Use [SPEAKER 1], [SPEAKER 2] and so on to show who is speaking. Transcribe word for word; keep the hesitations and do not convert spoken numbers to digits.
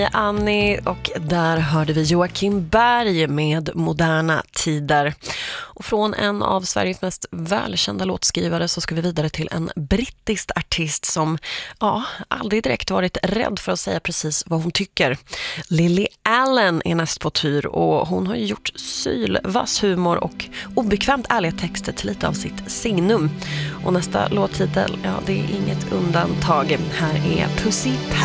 [SPEAKER 1] Annie, och där hörde vi Joakim Berg med Moderna tider. Och från en av Sveriges mest välkända låtskrivare så ska vi vidare till en brittisk artist som ja, aldrig direkt varit rädd för att säga precis vad hon tycker. Lily Allen är näst på tur och hon har gjort sylvass humor och obekvämt ärliga texter till lite av sitt signum. Och nästa låttitel, ja, det är inget undantag. Här är Pussy Pat.